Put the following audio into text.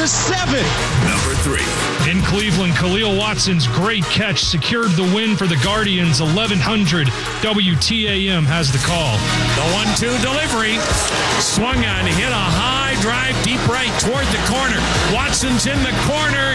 to 7. Number 3. In Cleveland, Khalil Watson's great catch secured the win for the Guardians. 1100 WTAM has the call. The 1-2 delivery. Swung on, hit a high drive deep right toward the corner. Watson's in the corner.